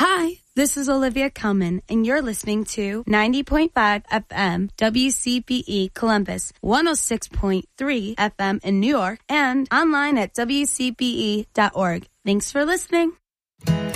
Hi, this is Olivia Kelman, and you're listening to 90.5 FM WCPE Columbus, 106.3 FM in New York, and online at WCPE.org. Thanks for listening.